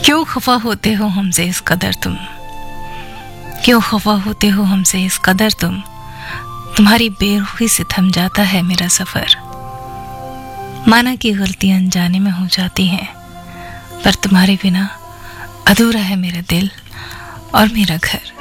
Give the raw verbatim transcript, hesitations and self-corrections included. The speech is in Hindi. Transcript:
क्यों खफा होते हो हमसे इस कदर तुम, क्यों खफा होते हो हमसे इस कदर तुम, तुम्हारी बेरुखी से थम जाता है मेरा सफर। माना कि गलतियां अनजाने में हो जाती हैं, पर तुम्हारे बिना अधूरा है मेरा दिल और मेरा घर।